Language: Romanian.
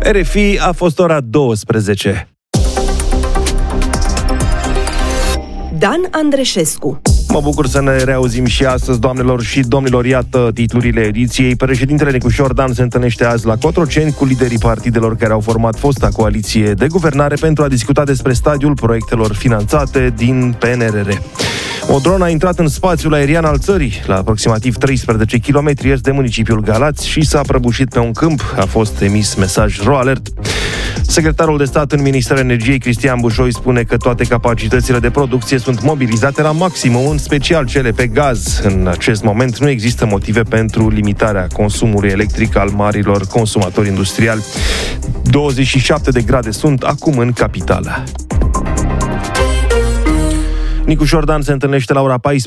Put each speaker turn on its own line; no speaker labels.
RFI, a fost ora 12.
Dan Andreșescu.
Mă bucur să ne reauzim și astăzi, doamnelor și domnilor. Iată titlurile ediției. Președintele Nicușor Dan se întâlnește azi la Cotroceni cu liderii partidelor care au format fosta coaliție de guvernare pentru a discuta despre stadiul proiectelor finanțate din PNRR. O dronă a intrat în spațiul aerian al țării, la aproximativ 13 km est de municipiul Galați și s-a prăbușit pe un câmp. A fost emis mesaj RoAlert. Secretarul de stat în Ministerul Energiei, Cristian Bușoi, spune că toate capacitățile de producție sunt mobilizate la maximum, în special cele pe gaz. În acest moment nu există motive pentru limitarea consumului electric al marilor consumatori industriali. 27 de grade sunt acum în capitală. Nicușor Dan se întâlnește la ora 14